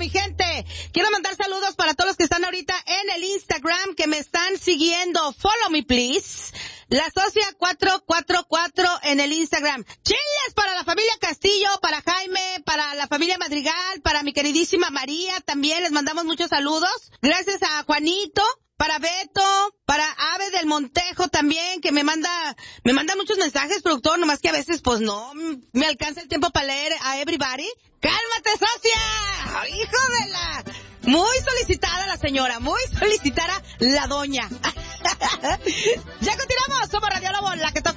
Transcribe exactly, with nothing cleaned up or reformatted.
mi gente. Quiero mandar saludos para todos los que están ahorita en el Instagram, que me están siguiendo. Follow me, please. La Socia cuatro cuatro cuatro en el Instagram. Chiles para la familia Castillo, para Jaime, para la familia Madrigal, para mi queridísima María. También les mandamos muchos saludos. Gracias a Juanito. Para Beto, para Ave del Montejo también, que me manda, me manda muchos mensajes, productor, nomás que a veces, pues no, me alcanza el tiempo para leer a everybody. ¡Cálmate, socia! ¡Hijo de la! Muy solicitada la señora, muy solicitada la doña. Ya continuamos, somos Radio Lobo, la que